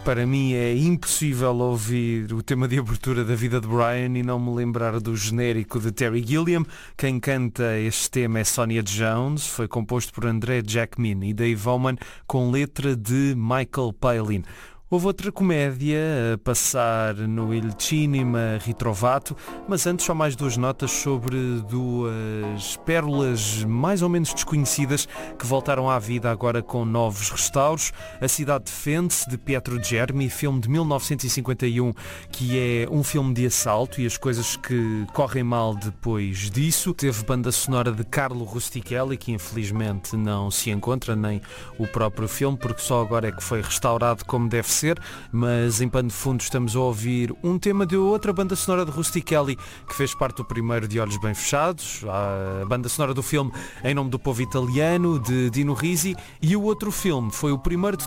Para mim é impossível ouvir o tema de abertura da vida de Brian e não me lembrar do genérico de Terry Gilliam. Quem canta este tema é Sonia Jones, foi composto por André Jacquemin e Dave Oman com letra de Michael Palin. Houve outra comédia a passar no Il Cinema Ritrovato, mas antes só mais duas notas sobre duas pérolas mais ou menos desconhecidas que voltaram à vida agora com novos restauros. A Cidade Defende-se, de Pietro Germi, filme de 1951, que é um filme de assalto e as coisas que correm mal depois disso. Teve banda sonora de Carlo Rustichelli, que infelizmente não se encontra, nem o próprio filme, porque só agora é que foi restaurado como deve ser. Mas em pano de fundo estamos a ouvir um tema de outra banda sonora de Rustichelli, que fez parte do primeiro De Olhos Bem Fechados, a banda sonora do filme Em Nome do Povo Italiano, de Dino Risi, e o outro filme foi o primeiro de